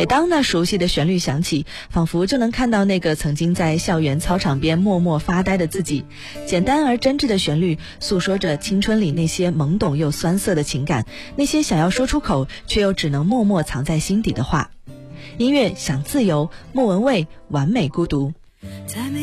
每当那熟悉的旋律响起，仿佛就能看到那个曾经在校园操场边默默发呆的自己。简单而真挚的旋律诉说着青春里那些懵懂又酸涩的情感，那些想要说出口却又只能默默藏在心底的话。音乐想自由，莫文蔚，完美孤独。